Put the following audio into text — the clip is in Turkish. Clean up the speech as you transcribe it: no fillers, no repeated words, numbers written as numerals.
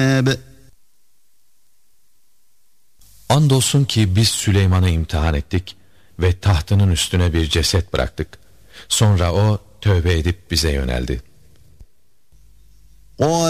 Andolsun ki biz Süleyman'ı imtihan ettik ve tahtının üstüne bir ceset bıraktık. Sonra o tövbe edip bize yöneldi.